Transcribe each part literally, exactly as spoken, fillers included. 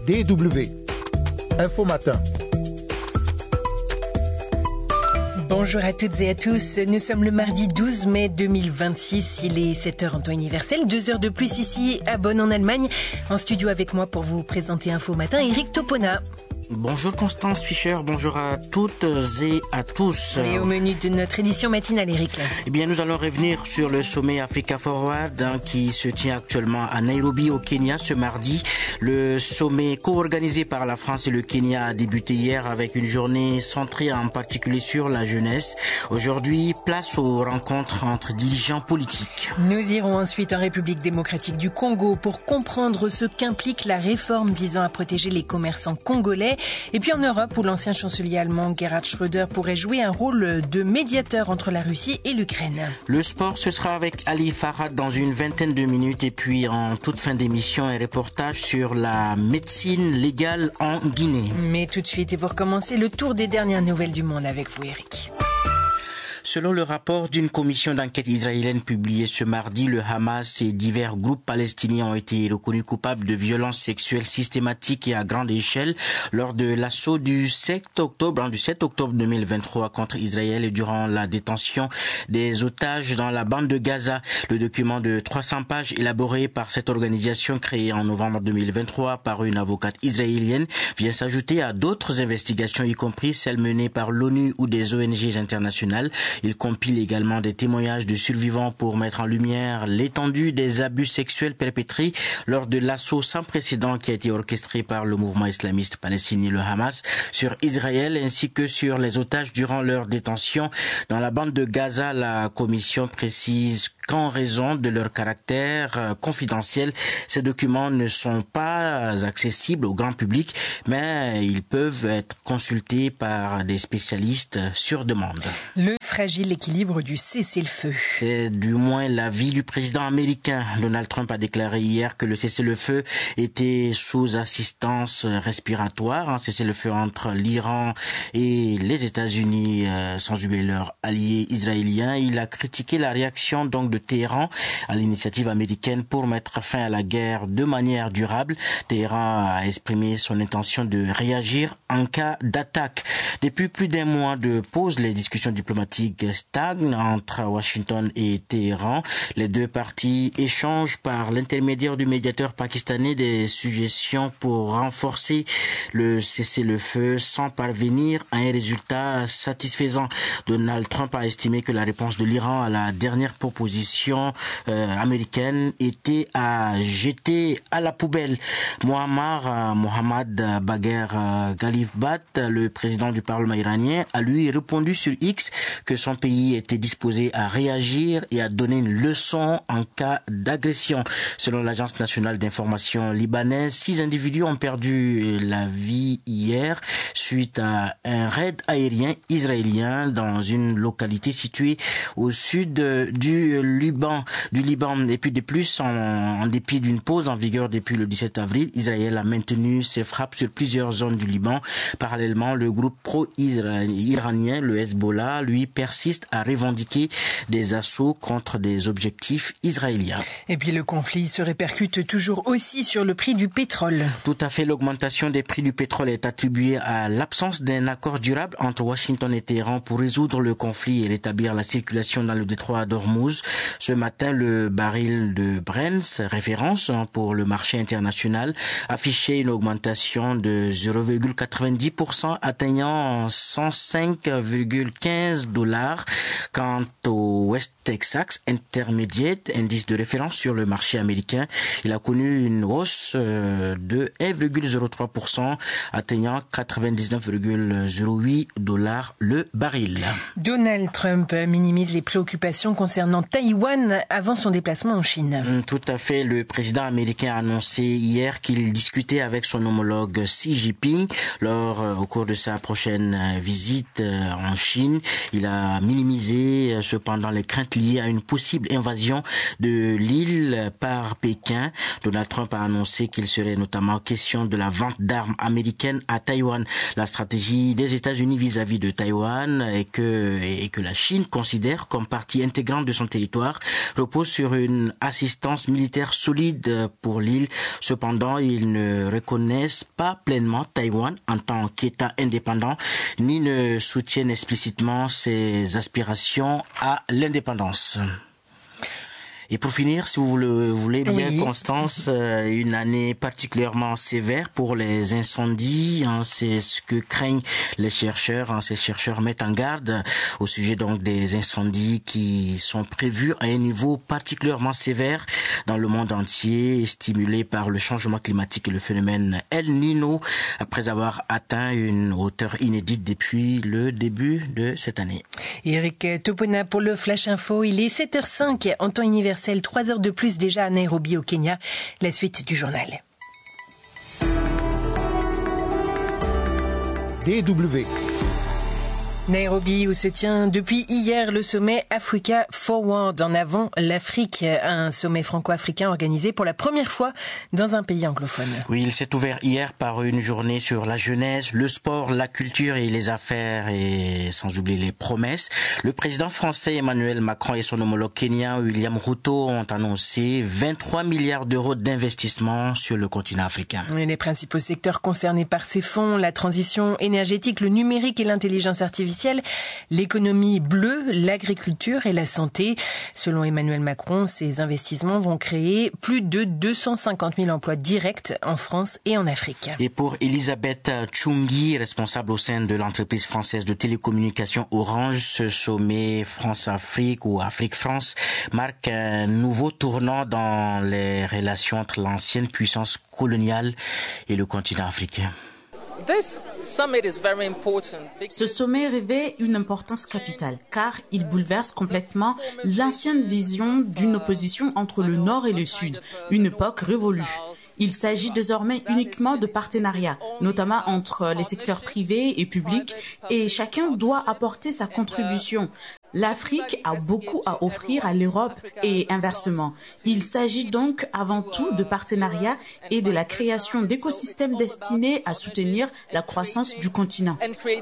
D W. Info Matin. Bonjour à toutes et à tous, nous sommes le mardi douze mai deux mille vingt-six, il est sept heures en temps universel, deux heures de plus ici à Bonn en Allemagne. En studio avec moi pour vous présenter Info Matin, Eric Topona. Bonjour Constance Fischer, bonjour à toutes et à tous. Et au menu de notre édition matinale, Eric. Eh bien, nous allons revenir sur le sommet Africa Forward hein, qui se tient actuellement à Nairobi au Kenya ce mardi. Le sommet co-organisé par la France et le Kenya a débuté hier avec une journée centrée en particulier sur la jeunesse. Aujourd'hui, place aux rencontres entre dirigeants politiques. Nous irons ensuite en République démocratique du Congo pour comprendre ce qu'implique la réforme visant à protéger les commerçants congolais. Et puis en Europe, où l'ancien chancelier allemand Gerhard Schröder pourrait jouer un rôle de médiateur entre la Russie et l'Ukraine. Le sport, ce sera avec Ali Farhad dans une vingtaine de minutes. Et puis en toute fin d'émission, un reportage sur la médecine légale en Guinée. Mais tout de suite, et pour commencer, le tour des dernières nouvelles du monde avec vous, Eric. Selon le rapport d'une commission d'enquête israélienne publié ce mardi, le Hamas et divers groupes palestiniens ont été reconnus coupables de violences sexuelles systématiques et à grande échelle lors de l'assaut du sept octobre, du sept octobre deux mille vingt-trois contre Israël et durant la détention des otages dans la bande de Gaza. Le document de trois cents pages élaboré par cette organisation créée en novembre deux mille vingt-trois par une avocate israélienne vient s'ajouter à d'autres investigations, y compris celles menées par l'ONU ou des O N G internationales. Il compile également des témoignages de survivants pour mettre en lumière l'étendue des abus sexuels perpétrés lors de l'assaut sans précédent qui a été orchestré par le mouvement islamiste palestinien, le Hamas, sur Israël ainsi que sur les otages durant leur détention. Dans la bande de Gaza, la commission précise qu'en raison de leur caractère confidentiel, ces documents ne sont pas accessibles au grand public, mais ils peuvent être consultés par des spécialistes sur demande. Le fragile équilibre du cessez-le-feu. C'est du moins l'avis du président américain. Donald Trump a déclaré hier que le cessez-le-feu était sous assistance respiratoire, un cessez-le-feu entre l'Iran et les États-Unis, euh, sans oublier leur allié israélien. Il a critiqué la réaction donc de Téhéran à l'initiative américaine pour mettre fin à la guerre de manière durable. Téhéran a exprimé son intention de réagir en cas d'attaque. Depuis plus d'un mois de pause, les discussions diplomatiques stagnent entre Washington et Téhéran. Les deux parties échangent par l'intermédiaire du médiateur pakistanais des suggestions pour renforcer le cessez-le-feu sans parvenir à un résultat satisfaisant. Donald Trump a estimé que la réponse de l'Iran à la dernière proposition euh, américaine était à jeter à la poubelle. Muammar euh, Mohammad Bagher euh, Ghalibaf, le président du Parlement iranien, a lui répondu sur X que son pays était disposé à réagir et à donner une leçon en cas d'agression. Selon l'agence nationale d'information libanaise, six individus ont perdu la vie hier suite à un raid aérien israélien dans une localité située au sud du Liban. Du Liban. Et puis de plus, en, en dépit d'une pause en vigueur depuis le dix-sept avril, Israël a maintenu ses frappes sur plusieurs zones du Liban. Parallèlement, le groupe pro-iranien, le Hezbollah, lui persiste à revendiquer des assauts contre des objectifs israéliens. Et puis le conflit se répercute toujours aussi sur le prix du pétrole. Tout à fait, l'augmentation des prix du pétrole est attribuée à l'absence d'un accord durable entre Washington et Téhéran pour résoudre le conflit et rétablir la circulation dans le détroit d'Ormuz. Ce matin, le baril de Brent, référence pour le marché international, affichait une augmentation de zéro virgule quatre-vingt-dix pour cent atteignant cent cinq virgule quinze dollars. Quant au West Texas Intermediate, indice de référence sur le marché américain, il a connu une hausse de un virgule zéro trois pour cent atteignant quatre-vingt-dix-neuf virgule zéro huit dollars le baril. Donald Trump minimise les préoccupations concernant Taïwan avant son déplacement en Chine. Tout à fait. Le président américain a annoncé hier qu'il discutait avec son homologue Xi Jinping lors, au cours de sa prochaine visite en Chine. Il a a minimisé cependant les craintes liées à une possible invasion de l'île par Pékin. Donald Trump a annoncé qu'il serait notamment question de la vente d'armes américaines à Taïwan. La stratégie des États-Unis vis-à-vis de Taïwan et que, et que la Chine considère comme partie intégrante de son territoire repose sur une assistance militaire solide pour l'île. Cependant, ils ne reconnaissent pas pleinement Taïwan en tant qu'État indépendant, ni ne soutiennent explicitement ses aspirations à l'indépendance. Et pour finir, si vous le voulez bien, oui. Constance, une année particulièrement sévère pour les incendies. Hein, c'est ce que craignent les chercheurs. Hein, ces chercheurs mettent en garde au sujet donc des incendies qui sont prévus à un niveau particulièrement sévère dans le monde entier, stimulé par le changement climatique et le phénomène El Niño, après avoir atteint une hauteur inédite depuis le début de cette année. Eric Topona pour le Flash Info. Il est sept heures cinq en temps universel. Trois heures de plus déjà à Nairobi au Kenya. La suite du journal. D W. Nairobi, où se tient depuis hier le sommet Africa Forward, en avant l'Afrique, un sommet franco-africain organisé pour la première fois dans un pays anglophone. Oui, il s'est ouvert hier par une journée sur la jeunesse, le sport, la culture et les affaires, et sans oublier les promesses. Le président français Emmanuel Macron et son homologue kenyan William Ruto ont annoncé vingt-trois milliards d'euros d'investissement sur le continent africain. Et les principaux secteurs concernés par ces fonds, la transition énergétique, le numérique et l'intelligence artificielle, l'économie bleue, l'agriculture et la santé. Selon Emmanuel Macron, ces investissements vont créer plus de deux cent cinquante mille emplois directs en France et en Afrique. Et pour Elisabeth Chungi, responsable au sein de l'entreprise française de télécommunications Orange, ce sommet France-Afrique ou Afrique-France marque un nouveau tournant dans les relations entre l'ancienne puissance coloniale et le continent africain. Ce sommet revêt une importance capitale car il bouleverse complètement l'ancienne vision d'une opposition entre le Nord et le Sud, une époque révolue. Il s'agit désormais uniquement de partenariats, notamment entre les secteurs privés et publics, et chacun doit apporter sa contribution. L'Afrique a beaucoup à offrir à l'Europe et inversement. Il s'agit donc avant tout de partenariats et de la création d'écosystèmes destinés à soutenir la croissance du continent.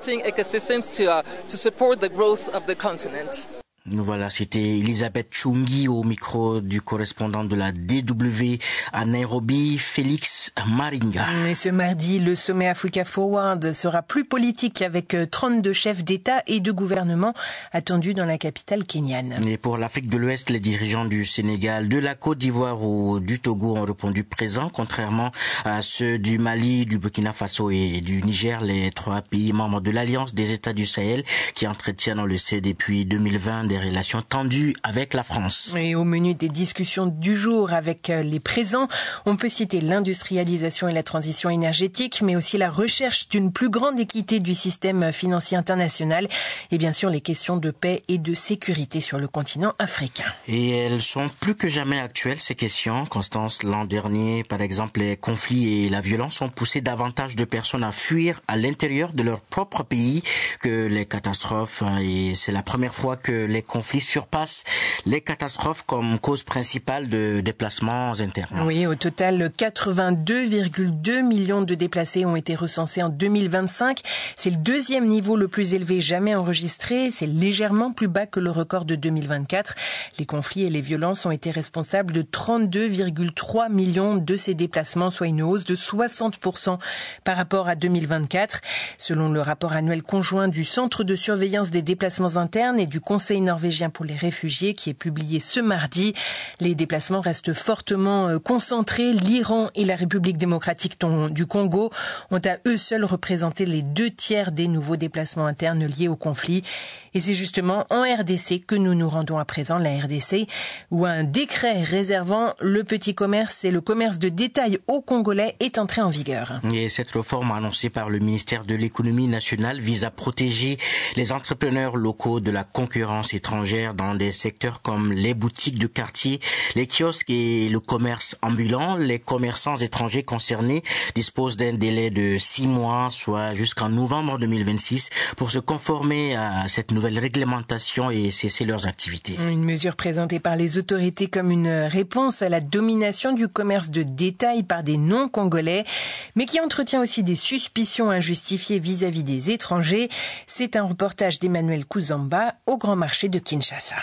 Voilà, c'était Elisabeth Chungi au micro du correspondant de la D W à Nairobi, Félix Maringa. Et ce mardi, le sommet Africa Forward sera plus politique avec trente-deux chefs d'État et de gouvernement attendus dans la capitale kenyane. Et pour l'Afrique de l'Ouest, les dirigeants du Sénégal, de la Côte d'Ivoire ou du Togo ont répondu présents, contrairement à ceux du Mali, du Burkina Faso et du Niger, les trois pays membres de l'Alliance des États du Sahel qui entretiennent, on le sait, depuis deux mille vingt, des relations tendues avec la France. Et au menu des discussions du jour avec les présents, on peut citer l'industrialisation et la transition énergétique, mais aussi la recherche d'une plus grande équité du système financier international et bien sûr les questions de paix et de sécurité sur le continent africain. Et elles sont plus que jamais actuelles, ces questions. Constance, l'an dernier, par exemple, les conflits et la violence ont poussé davantage de personnes à fuir à l'intérieur de leur propre pays que les catastrophes. Et c'est la première fois que les conflits surpassent les catastrophes comme cause principale de déplacements internes. Oui, au total, quatre-vingt-deux virgule deux millions de déplacés ont été recensés en deux mille vingt-cinq. C'est le deuxième niveau le plus élevé jamais enregistré. C'est légèrement plus bas que le record de deux mille vingt-quatre. Les conflits et les violences ont été responsables de trente-deux virgule trois millions de ces déplacements, soit une hausse de soixante pour cent par rapport à deux mille vingt-quatre. Selon le rapport annuel conjoint du Centre de surveillance des déplacements internes et du Conseil norvégien pour les réfugiés qui est publié ce mardi. Les déplacements restent fortement concentrés. L'Iran et la République démocratique du Congo ont à eux seuls représenté les deux tiers des nouveaux déplacements internes liés au conflit. Et c'est justement en R D C que nous nous rendons à présent, la R D C, où un décret réservant le petit commerce et le commerce de détail aux Congolais est entré en vigueur. Et cette réforme annoncée par le ministère de l'économie nationale vise à protéger les entrepreneurs locaux de la concurrence étrangère étrangères dans des secteurs comme les boutiques de quartier, les kiosques et le commerce ambulant. Les commerçants étrangers concernés disposent d'un délai de six mois, soit jusqu'en novembre deux mille vingt-six, pour se conformer à cette nouvelle réglementation et cesser leurs activités. Une mesure présentée par les autorités comme une réponse à la domination du commerce de détail par des non-congolais, mais qui entretient aussi des suspicions injustifiées vis-à-vis des étrangers. C'est un reportage d'Emmanuel Kouzamba au Grand Marché de Kinshasa.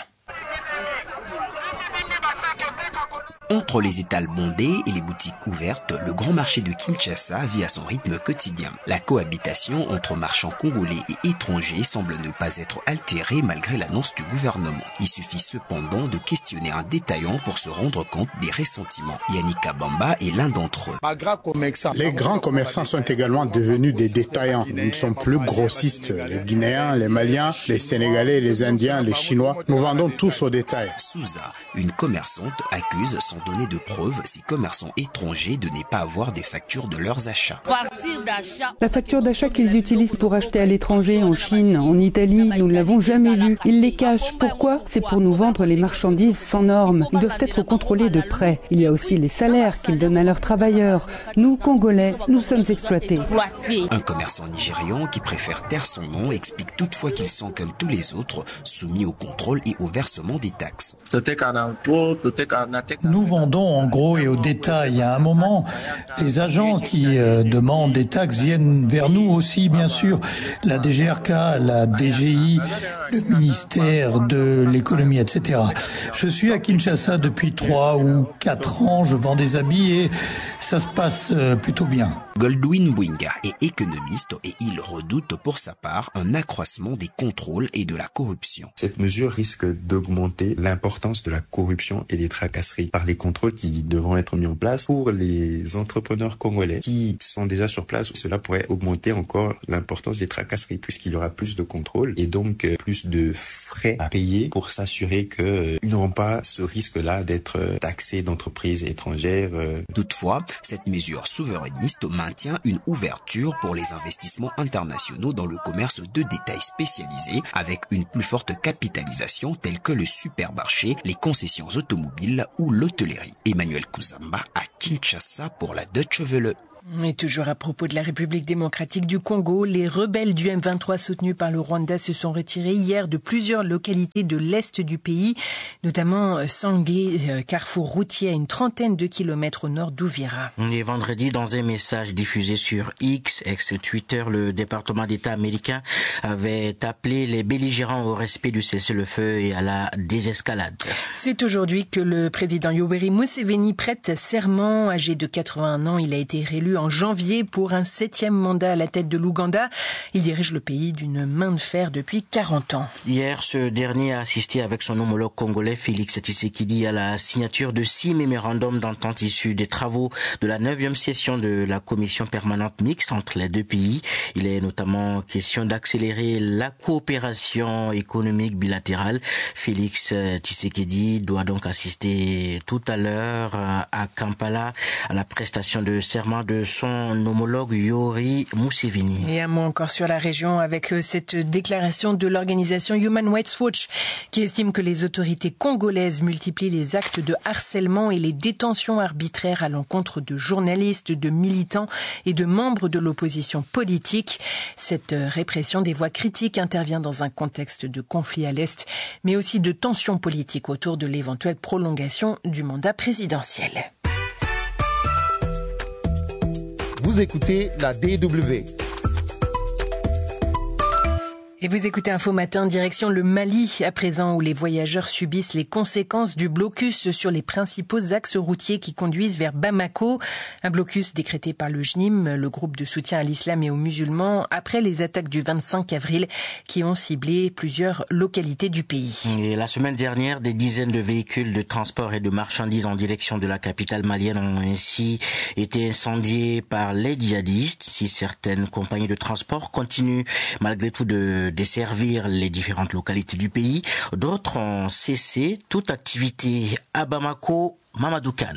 Entre les étals bondés et les boutiques ouvertes, le grand marché de Kinshasa vit à son rythme quotidien. La cohabitation entre marchands congolais et étrangers semble ne pas être altérée malgré l'annonce du gouvernement. Il suffit cependant de questionner un détaillant pour se rendre compte des ressentiments. Yannick Kabamba est l'un d'entre eux. Les grands commerçants sont également devenus des détaillants. Nous ne sommes plus grossistes. Les Guinéens, les Maliens, les Sénégalais, les Indiens, les Chinois, nous vendons tous au détail. Souza, une commerçante, accuse sans donner de preuves ces commerçants étrangers de ne pas avoir des factures de leurs achats. La facture d'achat qu'ils utilisent pour acheter à l'étranger, en Chine, en Italie, nous ne l'avons jamais vue. Ils les cachent. Pourquoi? C'est pour nous vendre les marchandises sans normes. Ils doivent être contrôlés de près. Il y a aussi les salaires qu'ils donnent à leurs travailleurs. Nous, Congolais, nous sommes exploités. Un commerçant nigérian qui préfère taire son nom explique toutefois qu'ils sont comme tous les autres, soumis au contrôle et au versement des taxes. Nous vendons en gros et au détail. À un moment, les agents qui euh, demandent des taxes viennent vers nous aussi, bien sûr. La D G R K, la D G I, le ministère de l'économie, et cetera. Je suis à Kinshasa depuis trois ou quatre ans. Je vends des habits et ça se passe euh, plutôt bien. Goldwyn Bwinga est économiste et il redoute pour sa part un accroissement des contrôles et de la corruption. Cette mesure risque d'augmenter l'importance de la corruption et des tracasseries par les contrôles qui devront être mis en place pour les entrepreneurs congolais qui sont déjà sur place. Cela pourrait augmenter encore l'importance des tracasseries puisqu'il y aura plus de contrôles et donc plus de frais à payer pour s'assurer qu'ils n'auront pas ce risque-là d'être taxés d'entreprises étrangères. Toutefois, cette mesure souverainiste maintient une ouverture pour les investissements internationaux dans le commerce de détail spécialisé avec une plus forte capitalisation telle que le supermarché, les concessions automobiles ou l'hôtellerie. Emmanuel Kouzamba à Kinshasa pour la Deutsche Welle. Et toujours à propos de la République démocratique du Congo, les rebelles du M vingt-trois soutenus par le Rwanda se sont retirés hier de plusieurs localités de l'est du pays, notamment Sangé, carrefour routier à une trentaine de kilomètres au nord d'Uvira. Et vendredi, dans un message diffusé sur X, ex-Twitter, le département d'État américain avait appelé les belligérants au respect du cessez-le-feu et à la désescalade. C'est aujourd'hui que le président Yoweri Museveni prête serment. Âgé de quatre-vingt-un ans, il a été réélu en janvier pour un septième mandat à la tête de l'Ouganda. Il dirige le pays d'une main de fer depuis quarante ans. Hier, ce dernier a assisté avec son homologue congolais Félix Tshisekedi à la signature de six mémorandums d'entente issus des travaux de la neuvième session de la commission permanente mixte entre les deux pays. Il est notamment question d'accélérer la coopération économique bilatérale. Félix Tshisekedi doit donc assister tout à l'heure à Kampala à la prestation de serment de son homologue Yoweri Museveni. Et un mot encore sur la région avec cette déclaration de l'organisation Human Rights Watch qui estime que les autorités congolaises multiplient les actes de harcèlement et les détentions arbitraires à l'encontre de journalistes, de militants et de membres de l'opposition politique. Cette répression des voix critiques intervient dans un contexte de conflit à l'Est, mais aussi de tensions politiques autour de l'éventuelle prolongation du mandat présidentiel. Vous écoutez la D W. Et vous écoutez Info Matin, direction le Mali, à présent où les voyageurs subissent les conséquences du blocus sur les principaux axes routiers qui conduisent vers Bamako. Un blocus décrété par le J N I M, le groupe de soutien à l'islam et aux musulmans, après les attaques du vingt-cinq avril qui ont ciblé plusieurs localités du pays. Et la semaine dernière, des dizaines de véhicules de transport et de marchandises en direction de la capitale malienne ont ainsi été incendiés par les djihadistes. Si certaines compagnies de transport continuent malgré tout de desservir les différentes localités du pays, d'autres ont cessé toute activité à Bamako. Mamadou Kane.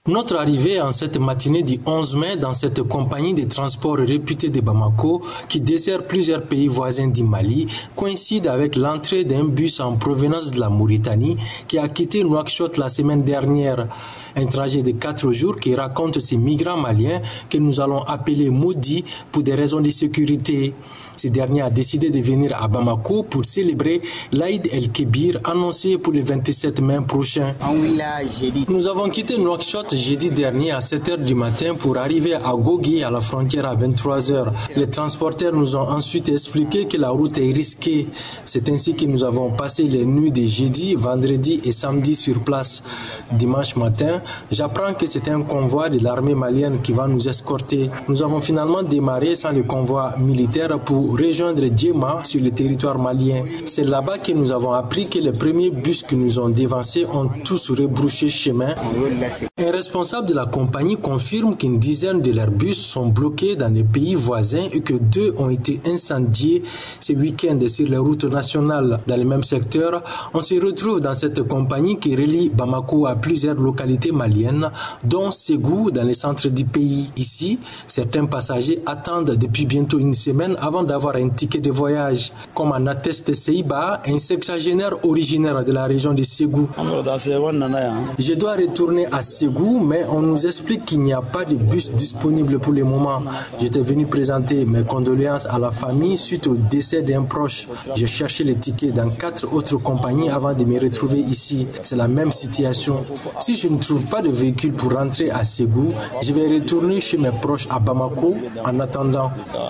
Notre arrivée en cette matinée du onze mai dans cette compagnie de transport réputée de Bamako, qui dessert plusieurs pays voisins du Mali, coïncide avec l'entrée d'un bus en provenance de la Mauritanie qui a quitté Nouakchott la semaine dernière. Un trajet de quatre jours qui raconte ces migrants maliens que nous allons appeler maudits pour des raisons de sécurité. Ce dernier a décidé de venir à Bamako pour célébrer l'Aïd el-Kébir annoncé pour le vingt-sept mai prochain. Nous avons quitté Nouakchott jeudi dernier à sept heures du matin pour arriver à Gogui à la frontière à vingt-trois heures. Les transporteurs nous ont ensuite expliqué que la route est risquée. C'est ainsi que nous avons passé les nuits de jeudi, vendredi et samedi sur place. Dimanche matin, j'apprends que c'est un convoi de l'armée malienne qui va nous escorter. Nous avons finalement démarré sans le convoi militaire pour rejoindre Djema sur le territoire malien. C'est là-bas que nous avons appris que les premiers bus qui nous ont dévancés ont tous rebrouché chemin. Un responsable de la compagnie confirme qu'une dizaine de leurs bus sont bloqués dans les pays voisins et que deux ont été incendiés ce week-end sur les routes nationales. Dans le même secteur, on se retrouve dans cette compagnie qui relie Bamako à plusieurs localités maliennes, dont Ségou dans le centre du pays. Ici, certains passagers attendent depuis bientôt une semaine avant d'avoir un ticket de voyage. Comme en atteste Seiba, un sexagénaire originaire de la région de Ségou. Je dois retourner à Ségou, mais on nous explique qu'il n'y a pas de bus disponible pour le moment. J'étais venu présenter mes condoléances à la famille suite au décès d'un proche. J'ai cherché les tickets dans quatre autres compagnies avant de me retrouver ici. C'est la même situation. Si je ne trouve pas de véhicule pour rentrer à Ségou, je vais retourner chez mes proches à Bamako en attendant.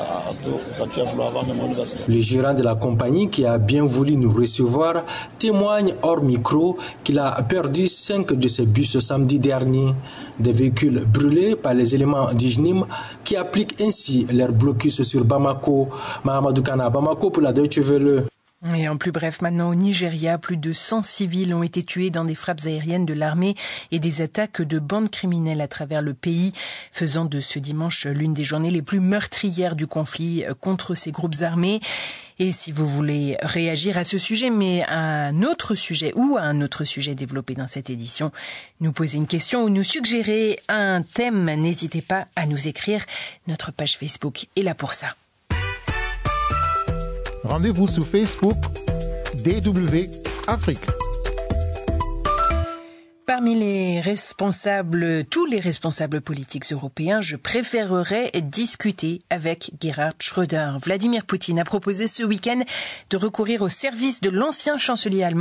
Le gérant de la compagnie, qui a bien voulu nous recevoir, témoigne hors micro qu'il a perdu cinq de ses bus samedi dernier. Des véhicules brûlés par les éléments du J N I M qui appliquent ainsi leur blocus sur Bamako. Mahamadou Kana, Bamako pour la Deutsche Welle. Et en plus bref, maintenant au Nigeria, plus de cent civils ont été tués dans des frappes aériennes de l'armée et des attaques de bandes criminelles à travers le pays, faisant de ce dimanche l'une des journées les plus meurtrières du conflit contre ces groupes armés. Et si vous voulez réagir à ce sujet, mais à un autre sujet ou à un autre sujet développé dans cette édition, nous poser une question ou nous suggérer un thème, n'hésitez pas à nous écrire. Notre page Facebook est là pour ça. Rendez-vous sur Facebook, D W Afrique. Parmi les responsables, tous les responsables politiques européens, je préférerais discuter avec Gerhard Schröder. Vladimir Poutine a proposé ce week-end de recourir au service de l'ancien chancelier allemand